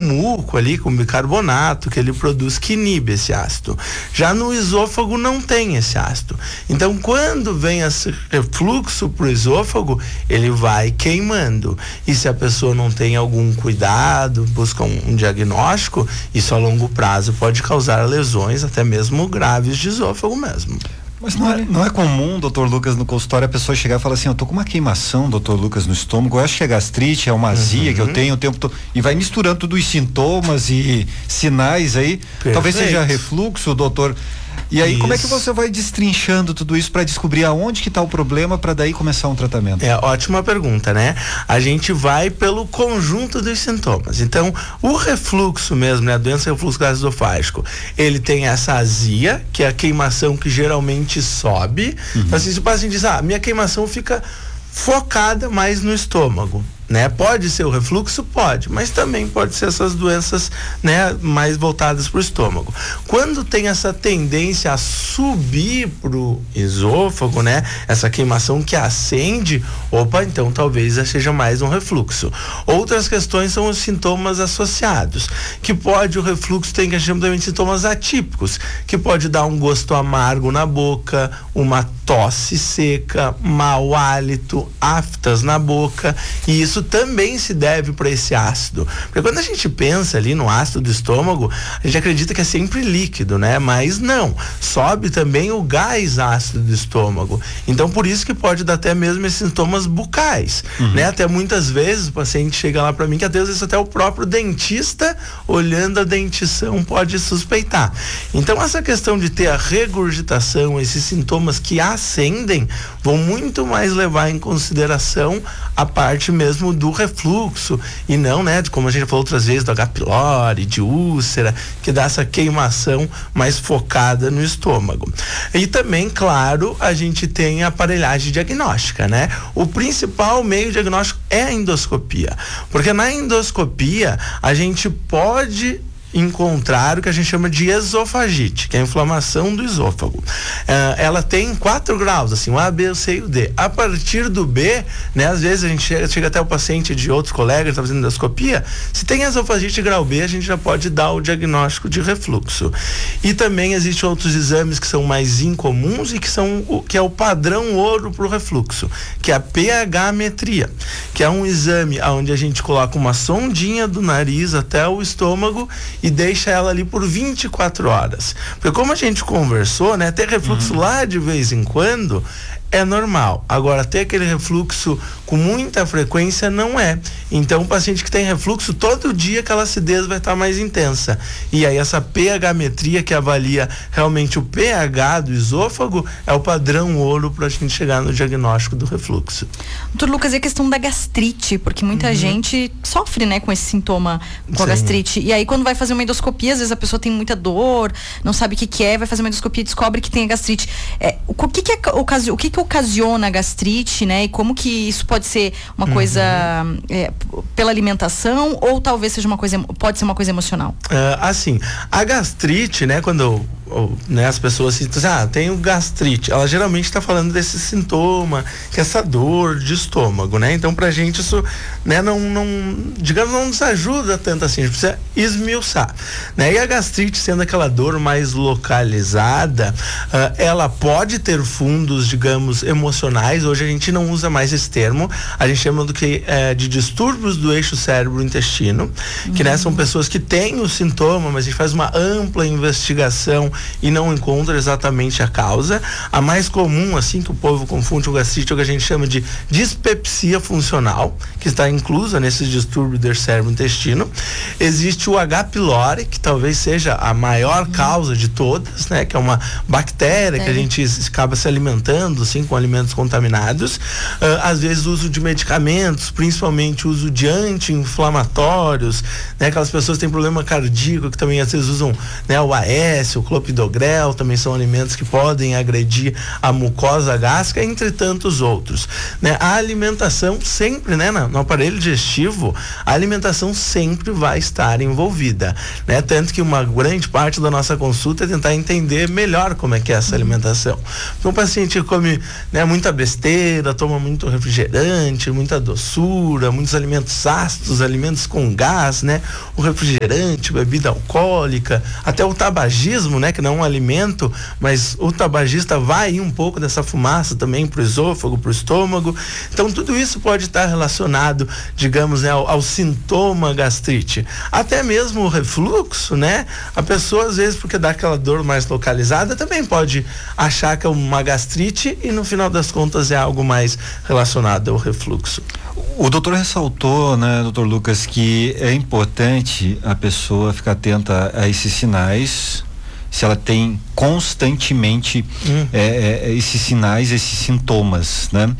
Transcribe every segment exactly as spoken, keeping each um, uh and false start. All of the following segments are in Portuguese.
muco ali com bicarbonato que ele produz que inibe esse ácido. Já no esôfago não tem esse ácido. Então, quando vem esse refluxo pro esôfago, ele vai queimando. E se a pessoa não tem algum cuidado, busca um, um diagnóstico, isso a longo prazo pode causar lesões até mesmo graves de esôfago mesmo. Mas não é, não é comum, doutor Lucas, no consultório a pessoa chegar e falar assim, eu tô com uma queimação, doutor Lucas, no estômago, eu acho que é gastrite, é uma azia uhum. que eu tenho o tempo todo, e vai misturando tudo os sintomas e sinais aí, perfeito. Talvez seja refluxo, doutor. E aí, isso. Como é que você vai destrinchando tudo isso para descobrir aonde que tá o problema para daí começar um tratamento? É, ótima pergunta, né? A gente vai pelo conjunto dos sintomas. Então, o refluxo mesmo, né? A doença refluxo gastroesofágico, ele tem essa azia, que é a queimação que geralmente sobe. Uhum. Então, assim, se o paciente diz, ah, minha queimação fica focada mais no estômago, né? Pode ser o refluxo? Pode, mas também pode ser essas doenças, né, mais voltadas para o estômago. Quando tem essa tendência a subir pro esôfago, né, essa queimação que acende, opa, então talvez seja mais um refluxo. Outras questões são os sintomas associados, que pode, o refluxo tem que a gente chama também de sintomas atípicos, que pode dar um gosto amargo na boca, uma tosse seca, mau hálito, aftas na boca, e isso também se deve para esse ácido. Porque quando a gente pensa ali no ácido do estômago, a gente acredita que é sempre líquido, né? Mas não, sobe também o gás ácido do estômago. Então, por isso que pode dar até mesmo esses sintomas bucais, uhum. né? Até muitas vezes o paciente chega lá para mim que às vezes até o próprio dentista, olhando a dentição, pode suspeitar. Então, essa questão de ter a regurgitação, esses sintomas que acendem, vão muito mais levar em consideração a parte mesmo do refluxo e não, né, de, como a gente falou outras vezes, do H. pylori, de úlcera, que dá essa queimação mais focada no estômago. E também, claro, a gente tem a aparelhagem diagnóstica, né? O principal meio diagnóstico é a endoscopia, porque na endoscopia a gente pode encontrar o que a gente chama de esofagite, que é a inflamação do esôfago. Uh, ela tem quatro graus, assim, o A, B, o C e o D. A partir do B, né, às vezes a gente chega, chega até o paciente de outros colegas que estão fazendo endoscopia, se tem esofagite grau B, a gente já pode dar o diagnóstico de refluxo. E também existem outros exames que são mais incomuns e que são o que é o padrão ouro para o refluxo, que é a pH-metria, que é um exame onde a gente coloca uma sondinha do nariz até o estômago e deixa ela ali por vinte e quatro horas. Porque como a gente conversou, né, ter refluxo uhum. lá de vez em quando é normal. Agora, ter aquele refluxo com muita frequência não é. Então, o paciente que tem refluxo, todo dia aquela acidez vai estar mais intensa. E aí, essa pH-metria que avalia realmente o pH do esôfago é o padrão ouro para a gente chegar no diagnóstico do refluxo. Doutor Lucas, e a questão da gastrite, porque muita uhum. gente sofre, né, com esse sintoma, com Sim. a gastrite. E aí, quando vai fazer uma endoscopia, às vezes a pessoa tem muita dor, não sabe o que que é, vai fazer uma endoscopia e descobre que tem a gastrite. É, o que que é ocasi- o que que ocasiona a gastrite, né? E como que isso pode ser uma uhum. coisa é, pela alimentação ou talvez seja uma coisa, pode ser uma coisa emocional? Uh, assim, a gastrite, né? Quando ou, né, as pessoas se dizem, ah, tenho gastrite, ela geralmente está falando desse sintoma, que é essa dor de estômago, né? Então, pra gente isso, né, não, não, digamos, não nos ajuda tanto assim, a gente precisa esmiuçar, né? E a gastrite, sendo aquela dor mais localizada, uh, ela pode ter fundos, digamos, emocionais. Hoje a gente não usa mais esse termo, a gente chama do que é, de distúrbios do eixo cérebro-intestino, uhum. que, né, são pessoas que têm o sintoma, mas a gente faz uma ampla investigação e não encontra exatamente a causa. A mais comum, assim, que o povo confunde o gastrite, é o que a gente chama de dispepsia funcional, que está inclusa nesses distúrbios do cérebro-intestino. Existe o H. pylori, que talvez seja a maior uhum. causa de todas, né? Que é uma bactéria é. que a gente acaba se alimentando, assim, com alimentos contaminados. Uh, às vezes uso de medicamentos, principalmente uso de anti-inflamatórios, né? Aquelas pessoas que têm problema cardíaco, que também às vezes usam, né, o A S, o clopidogrel, clopidogrel, também são alimentos que podem agredir a mucosa gástrica, entre tantos outros, né? A alimentação sempre, né, no, no aparelho digestivo, a alimentação sempre vai estar envolvida, né? Tanto que uma grande parte da nossa consulta é tentar entender melhor como é que é essa alimentação. Então, o paciente come, né, muita besteira, toma muito refrigerante, muita doçura, muitos alimentos ácidos, alimentos com gás, né? O refrigerante, bebida alcoólica, até o tabagismo, né? Que não é um alimento, mas o tabagista vai ir um pouco dessa fumaça também pro esôfago, pro estômago. Então, tudo isso pode estar relacionado, digamos, né, ao, ao sintoma gastrite. Até mesmo o refluxo, né? A pessoa, às vezes, porque dá aquela dor mais localizada, também pode achar que é uma gastrite e, no final das contas, é algo mais relacionado ao refluxo. O doutor ressaltou, né, doutor Lucas, que é importante a pessoa ficar atenta a esses sinais, se ela tem constantemente hum. é, é, esses sinais, esses sintomas, né?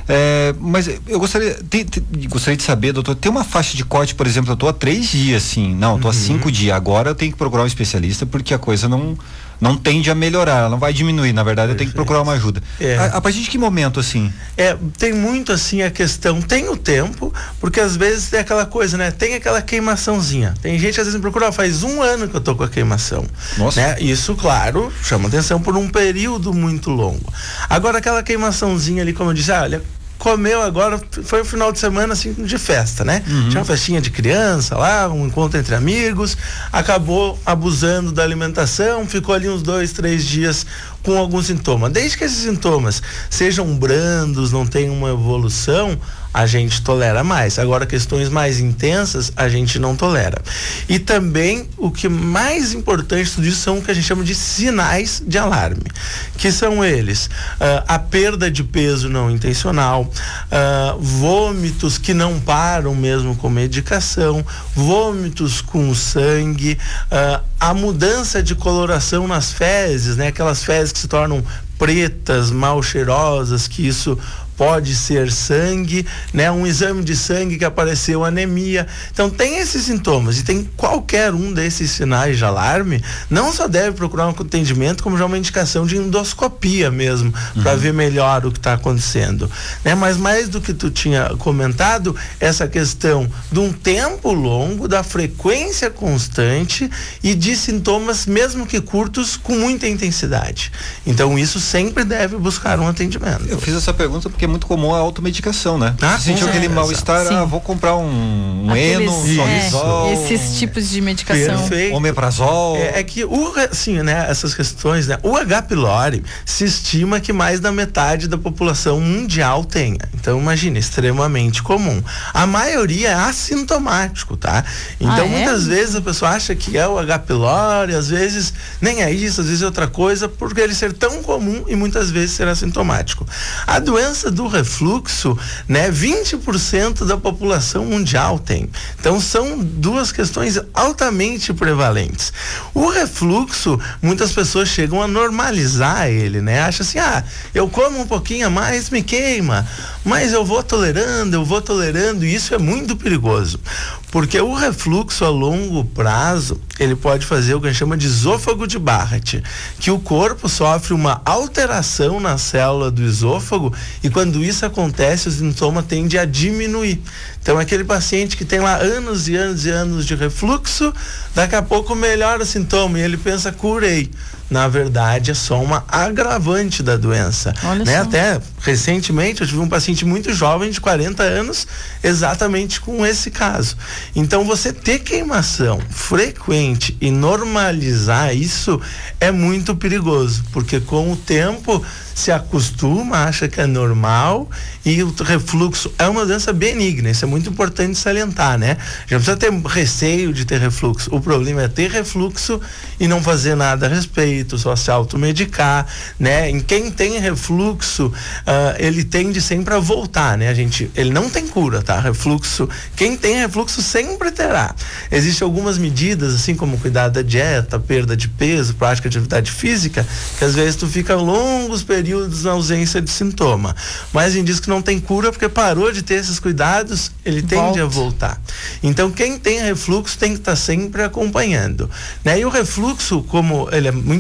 É, mas eu gostaria, te, te, gostaria de saber, doutor, tem uma faixa de corte, por exemplo, eu tô há três dias, assim, não, eu tô uhum. há cinco dias, agora eu tenho que procurar um especialista porque a coisa não não tende a melhorar, ela não vai diminuir, na verdade. Perfeito. Eu tenho que procurar uma ajuda. É. A, a partir de que momento, assim? É, tem muito, assim, a questão, tem o tempo, porque às vezes tem aquela coisa, né? Tem aquela queimaçãozinha. Tem gente, às vezes, me procura, faz um ano que eu tô com a queimação. Nossa. Né? Isso, claro, chama atenção por um período muito longo. Agora, aquela queimaçãozinha ali, como eu disse, ah, olha, comeu agora, foi um final de semana assim de festa, né? Uhum. Tinha uma festinha de criança lá, um encontro entre amigos, acabou abusando da alimentação, ficou ali uns dois, três dias com algum sintoma. Desde que esses sintomas sejam brandos, não tenham uma evolução, a gente tolera mais. Agora, questões mais intensas, a gente não tolera. E também, o que mais importante tudo isso são o que a gente chama de sinais de alarme, que são eles, uh, a perda de peso não intencional, uh, vômitos que não param mesmo com medicação, vômitos com sangue, uh, a mudança de coloração nas fezes, né? Aquelas fezes que se tornam pretas, mal cheirosas, que isso pode ser sangue, né? Um exame de sangue que apareceu anemia. Então, tem esses sintomas e tem qualquer um desses sinais de alarme, não só deve procurar um atendimento, como já uma indicação de endoscopia mesmo, uhum. para ver melhor o que está acontecendo, né? Mas mais do que tu tinha comentado, essa questão de um tempo longo, da frequência constante e de sintomas, mesmo que curtos, com muita intensidade. Então, isso sempre deve buscar um atendimento. Eu fiz essa pergunta porque é muito comum a automedicação, né? Ah, Você sentiu aquele mal-estar, ah, vou comprar um, um Eno, Solisol. É, esses tipos de medicação. Perfeito. Omeprazol. É, é que, o, assim, né, essas questões, né? O H. pylori se estima que mais da metade da população mundial tenha. Então, imagina, extremamente comum. A maioria é assintomático, tá? Então, ah, muitas é? vezes a pessoa acha que é o H. pylori, às vezes nem é isso, às vezes é outra coisa, por ele ser tão comum e muitas vezes ser assintomático. A doença do refluxo, né, vinte por cento da população mundial tem. Então, são duas questões altamente prevalentes. O refluxo, muitas pessoas chegam a normalizar ele, né? Acha assim, ah, eu como um pouquinho a mais, me queima, mas eu vou tolerando, eu vou tolerando, e isso é muito perigoso. Porque o refluxo a longo prazo, ele pode fazer o que a gente chama de esôfago de Barrett, que o corpo sofre uma alteração na célula do esôfago e quando isso acontece, o sintoma tende a diminuir. Então, aquele paciente que tem lá anos e anos e anos de refluxo, daqui a pouco melhora o sintoma e ele pensa, curei. Na verdade, é só uma agravante da doença. Olha né? só. Até recentemente eu tive um paciente muito jovem de quarenta anos, exatamente com esse caso. Então, você ter queimação frequente e normalizar isso é muito perigoso, porque com o tempo se acostuma, acha que é normal, e o refluxo é uma doença benigna. Isso é muito importante salientar, né? Já não precisa ter receio de ter refluxo. O problema é ter refluxo e não fazer nada a respeito, só se automedicar, né? Em quem tem refluxo, uh, ele tende sempre a voltar, né? A gente, ele não tem cura, tá? Refluxo, quem tem refluxo sempre terá. Existem algumas medidas, assim como cuidar da dieta, perda de peso, prática de atividade física, que às vezes tu fica longos períodos na ausência de sintoma. Mas a gente diz que não tem cura porque parou de ter esses cuidados, ele tende Volta. a voltar. Então, quem tem refluxo tem que estar sempre acompanhando, né? E o refluxo, como ele é muito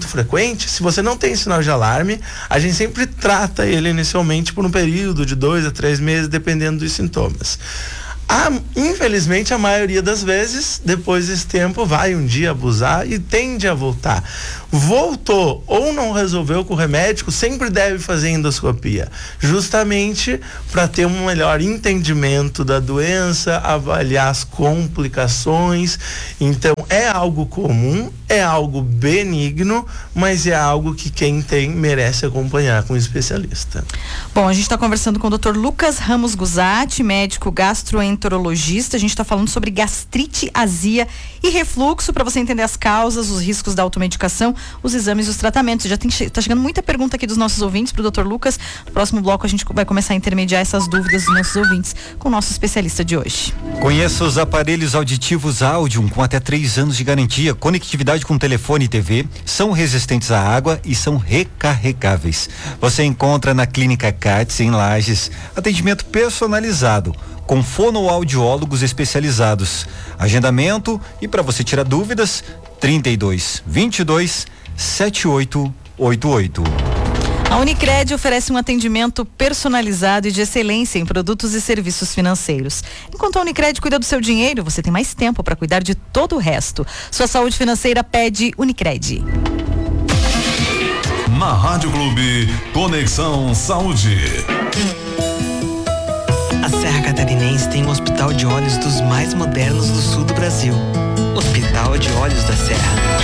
muito frequente, se você não tem sinal de alarme, a gente sempre trata ele inicialmente por um período de dois a três meses, dependendo dos sintomas. A, infelizmente, a maioria das vezes, depois desse tempo, vai um dia abusar e tende a voltar. Voltou ou não resolveu com o remédio, sempre deve fazer endoscopia, justamente para ter um melhor entendimento da doença, avaliar as complicações. Então, é algo comum, é algo benigno, mas é algo que quem tem merece acompanhar com um especialista. Bom, a gente está conversando com o doutor Lucas Ramos Guzatti, médico gastroenterologista. A gente está falando sobre gastrite, azia e refluxo, para você entender as causas, os riscos da automedicação, os exames e os tratamentos. Já está chegando muita pergunta aqui dos nossos ouvintes para o doutor Lucas. No próximo bloco a gente vai começar a intermediar essas dúvidas dos nossos ouvintes com o nosso especialista de hoje. Conheça os aparelhos auditivos Audium com até três anos de garantia, conectividade com telefone e T V, são resistentes à água e são recarregáveis. Você encontra na Clínica Catz em Lages, atendimento personalizado com fonoaudiólogos especializados. Agendamento e para você tirar dúvidas, trinta e dois, vinte e dois, setenta e oito oitenta e oito. A Unicred oferece um atendimento personalizado e de excelência em produtos e serviços financeiros. Enquanto a Unicred cuida do seu dinheiro, você tem mais tempo para cuidar de todo o resto. Sua saúde financeira pede Unicred. Na Rádio Clube, Conexão Saúde. A Serra Catarinense tem um hospital de olhos dos mais modernos do sul do Brasil. Hospital de Olhos da Serra.